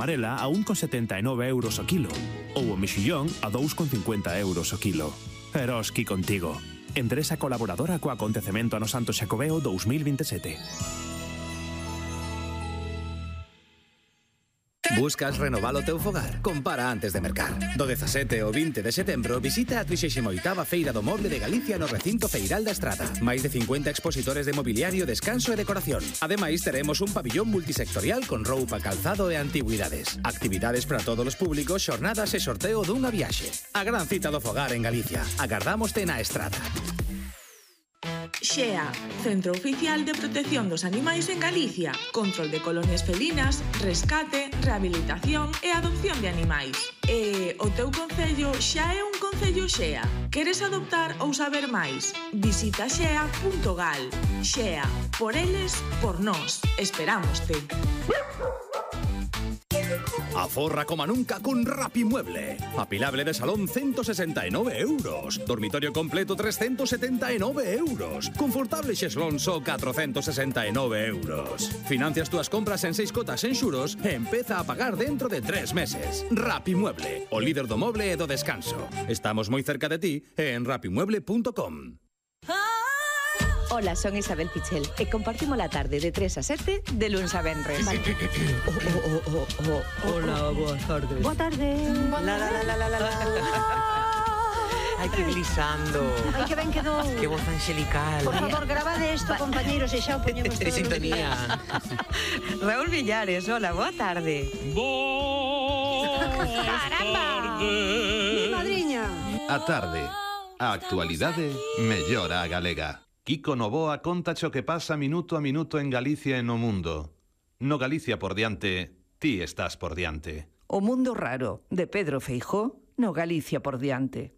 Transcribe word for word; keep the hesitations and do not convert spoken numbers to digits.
amarela a un con setenta e nove euros o kilo ou o mexillón a dous con cincuenta euros o kilo. Eroski contigo. Empresa colaboradora co acontecemento ano Santo Xacobeo dous mil vinte e sete. Buscas renovar o teu fogar? Compara antes de mercar. Do dezasete ao vinte de setembro visita a trixésima oitava Feira do Moble de Galicia no recinto Feiral da Estrada. Máis de cincuenta expositores de mobiliario, descanso e decoración. Ademais, teremos un pabillón multisectorial con roupa, calzado e antigüidades. Actividades para todos os públicos, xornadas e sorteo dunha viaxe. A gran cita do fogar en Galicia. Agardámoste na Estrada. Xea, Centro Oficial de Protección dos Animais en Galicia. Control de colonias felinas, rescate, rehabilitación e adopción de animais. E o teu concello xa é un concello Xea. Queres adoptar ou saber máis? Visita xea punto gal. Xea, por eles, por nós. Esperámoste. Aforra como nunca con Rapimueble. Apilable de salón ciento sesenta e nove euros. Dormitorio completo trescentos setenta e nove euros. Confortable xeslón só catrocentos sesenta e nove euros. Financias túas compras en seis cotas en xuros e empeza a pagar dentro de tres meses. Rapimueble, o líder do moble e do descanso. Estamos moi cerca de ti e en rapimueble punto com. Hola, son Isabel Pichel e compartimos la tarde de tres a sete de luns a venres. Vale. Oh, oh, oh, oh, oh. Hola, boas tardes. Boa tarde. La, la, la, la, la, la, la. Ai, que glisando. Ai, que ben quedou. Que voz angelical. Por favor, grabade isto, compañeros, e xa o poñemos todo. Sintonía. Raúl Villares, hola, boa tarde. Caramba. Mi madriña. A tarde. A actualidade mellora a galega. Kiko Novoa contacho que pasa minuto a minuto en Galicia e no mundo. No Galicia por diante, ti estás por diante. O mundo raro, de Pedro Feijóo, no Galicia por diante.